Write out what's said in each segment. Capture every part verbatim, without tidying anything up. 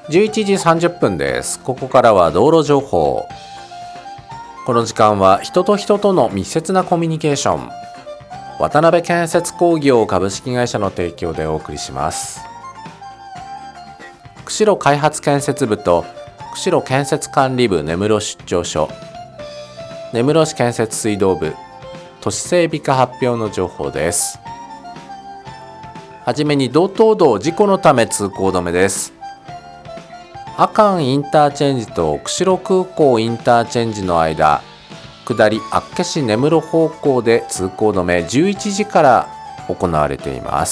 じゅういちじさんじゅっぷんです。ここからは道路情報。この時間は人と人との密接なコミュニケーション、渡辺建設工業株式会社の提供でお送りします。釧路開発建設部と釧路建設管理部根室出張所、根室市建設水道部都市整備課発表の情報です。はじめに道東道事故のため通行止めです。阿寒インターチェンジと釧路空港インターチェンジの間、下り厚岸根室方向で通行止めじゅういちじから行われています。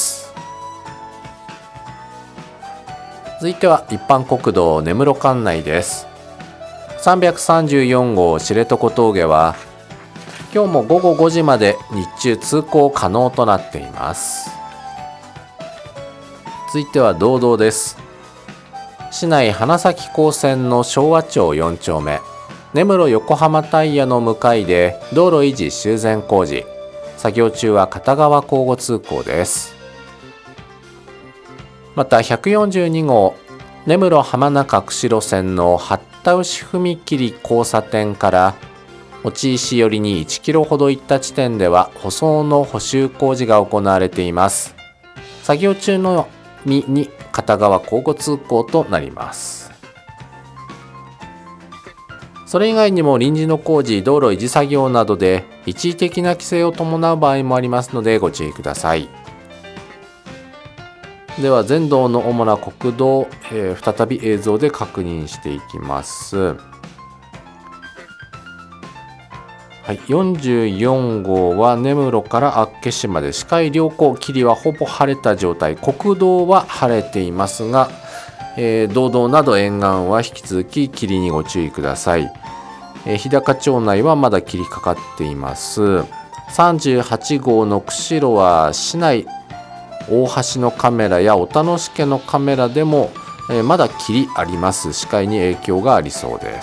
続いては一般国道根室管内です。さんびゃくさんじゅうよん号知床峠は今日もごごごじまで日中通行可能となっています。続いては道道です。市内花咲高専の昭和町よん丁目、根室横浜タイヤの向かいで道路維持修繕工事、作業中は片側交互通行です。またひゃくよんじゅうに号根室浜中釧路線の八田牛踏切交差点から落石寄りにいちキロほど行った地点では舗装の補修工事が行われています。作業中のみに片側交互通行となります。それ以外にも臨時の工事、道路維持作業などで一時的な規制を伴う場合もありますのでご注意ください。では全道の主な国道、えー、再び映像で確認していきます。はい、よんじゅうよん号は根室から厚岸まで視界良好、霧はほぼ晴れた状態、国道は晴れていますが、えー、道道など沿岸は引き続き霧にご注意ください。えー、日高町内はまだ霧かかっています。さんじゅうはち号の釧路は市内大橋のカメラや小田之助のカメラでも、えー、まだ霧あります。視界に影響がありそうです。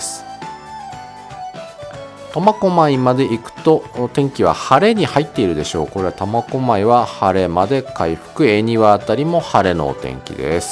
苫小牧まで行くと天気は晴れに入っているでしょう。これは苫小牧は晴れまで回復、恵庭あたりも晴れのお天気です。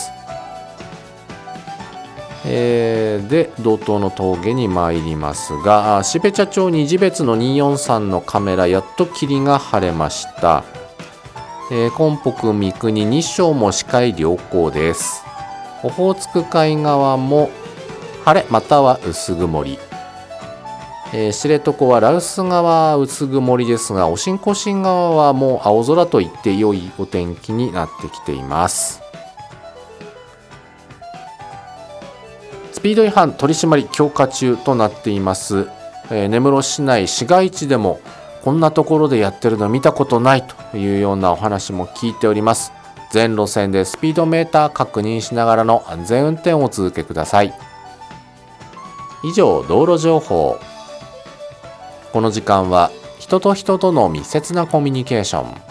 えー、で道東の峠に参りますが、標茶町虹別のにひゃくよんじゅうさんのカメラ、やっと霧が晴れました。えー、根北三国日照も視界良好です。オホーツク海側も晴れまたは薄曇り、えー、知床は羅臼側薄曇りですが、おしんこしん側はもう青空といって良いお天気になってきています。スピード違反取り締まり強化中となっています。えー、根室市内市街地でもこんなところでやってるの見たことないというようなお話も聞いております。全路線でスピードメーター確認しながらの安全運転をお続けください。以上、道路情報。この時間は人と人との密接なコミュニケーション、